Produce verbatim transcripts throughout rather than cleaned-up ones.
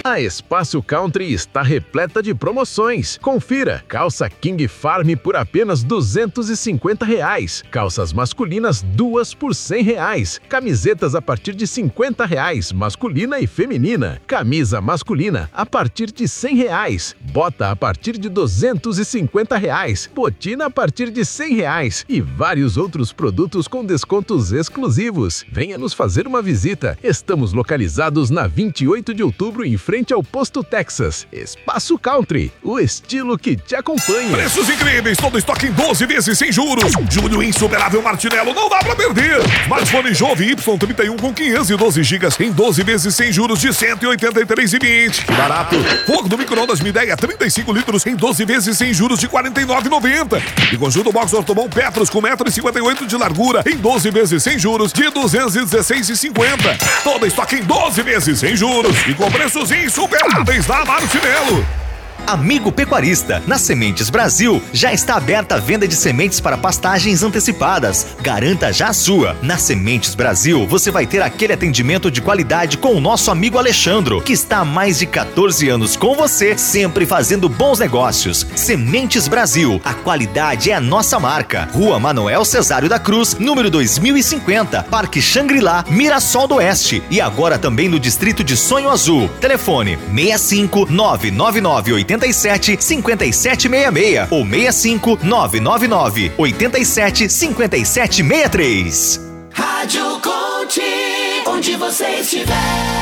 A Espaço Country está repleta de promoções. Confira: calça King Farm por apenas duzentos e cinquenta reais. Calças masculinas, duas por cem reais. Camisetas a partir de cinquenta reais, masculina e feminina. Camisa masculina a partir de cem reais. Bota a partir de duzentos e cinquenta reais. Botina a partir de cem reais. E vários outros produtos com descontos exclusivos. Venha nos fazer uma visita. Estamos localizados na vinte e oito de outubro, em frente ao Posto Texas. Espaço Country, o estilo que te acompanha. Preços incríveis, todo estoque em doze vezes sem juros. Julho insuperável Martinello, não dá pra perder. Smartphone Jove Y trinta e um com quinhentos e doze gigas em doze vezes sem juros de cento e oitenta e três reais e vinte. Que barato. Forno micro-ondas Midea trinta e cinco litros em doze vezes sem juros de quarenta e nove reais e noventa centavos. E conjunto box Ortobon Petros com um metro e cinquenta e oito de largura em doze vezes sem juros de duzentos e dezesseis reais e cinquenta centavos. Todo estoque em doze vezes sem juros e com preços insuperáveis da Martinello. Amigo pecuarista, na Sementes Brasil já está aberta a venda de sementes para pastagens antecipadas. Garanta já a sua. Na Sementes Brasil você vai ter aquele atendimento de qualidade com o nosso amigo Alexandro, que está há mais de quatorze anos com você, sempre fazendo bons negócios. Sementes Brasil, a qualidade é a nossa marca. Rua Manoel Cesário da Cruz, número dois mil e cinquenta, Parque Xangri-Lá, Mirassol do Oeste. E agora também no distrito de Sonho Azul. Telefone seis cinco nove nove nove oito sete cinco sete seis seis ou seis cinco nove nove nove oito sete cinco sete seis três. Rádio Conte, onde você estiver.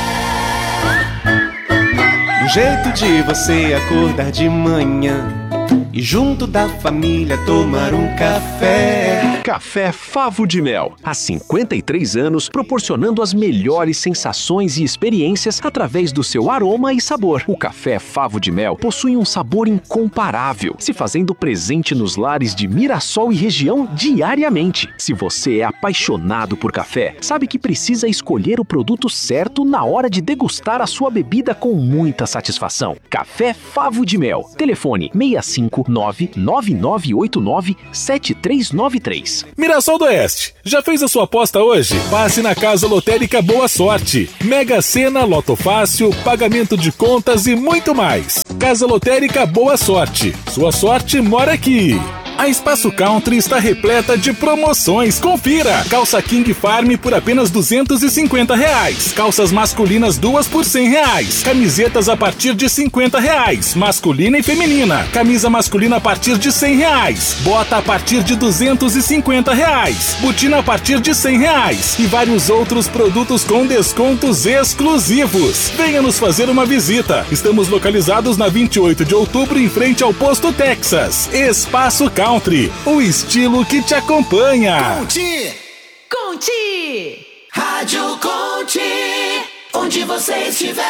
Um jeito de você acordar de manhã e junto da família tomar um café. Café Favo de Mel. Há cinquenta e três anos, proporcionando as melhores sensações e experiências através do seu aroma e sabor. O Café Favo de Mel possui um sabor incomparável, se fazendo presente nos lares de Mirassol e região diariamente. Se você é apaixonado por café, sabe que precisa escolher o produto certo na hora de degustar a sua bebida com muita satisfação. Café Favo de Mel. Telefone seis cinco nove nove nove oito nove sete três nove três. Mirassol do Oeste, já fez a sua aposta hoje? Passe na Casa Lotérica Boa Sorte. Mega Sena, Loto Fácil, pagamento de contas e muito mais. Casa Lotérica Boa Sorte. Sua sorte mora aqui. A Espaço Country está repleta de promoções. Confira! Calça King Farm por apenas duzentos e cinquenta reais. Calças masculinas duas por cem reais. Camisetas a partir de cinquenta reais. Masculina e feminina. Camisa masculina a partir de cem reais. Bota a partir de duzentos e cinquenta reais. Botina a partir de cem reais. E vários outros produtos com descontos exclusivos. Venha nos fazer uma visita. Estamos localizados na vinte e oito de outubro, em frente ao Posto Texas. Espaço Country. Country, o estilo que te acompanha. Conte! Conte! Rádio Conte, onde você estiver.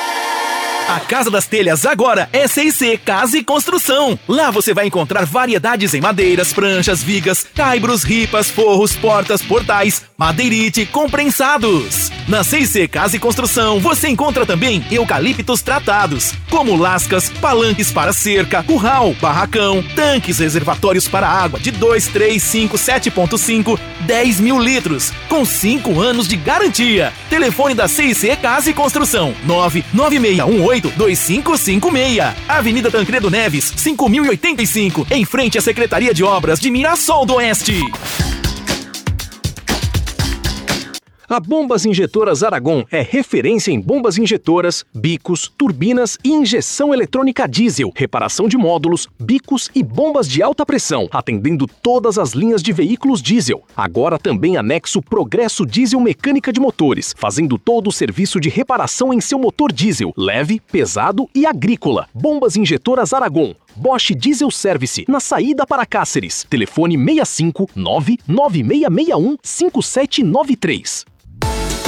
A Casa das Telhas agora é C e C Casa e Construção. Lá você vai encontrar variedades em madeiras, pranchas, vigas, caibros, ripas, forros, portas, portais, madeirite, comprensados. Na C e C Casa e Construção você encontra também eucaliptos tratados, como lascas, palanques para cerca, curral, barracão, tanques reservatórios para água de dois, três, cinco, sete ponto cinco, dez mil litros, com cinco anos de garantia. Telefone da C e C Casa e Construção, nove nove seis um oito dois cinco cinco seis. Avenida Tancredo Neves, cinco mil e oitenta e cinco, em frente à Secretaria de Obras de Mirassol do Oeste. A Bombas Injetoras Aragon é referência em bombas injetoras, bicos, turbinas e injeção eletrônica diesel, reparação de módulos, bicos e bombas de alta pressão, atendendo todas as linhas de veículos diesel. Agora também anexo Progresso Diesel Mecânica de Motores, fazendo todo o serviço de reparação em seu motor diesel, leve, pesado e agrícola. Bombas Injetoras Aragon. Bosch Diesel Service, na saída para Cáceres. Telefone seis cinco nove nove seis seis um cinco sete nove três.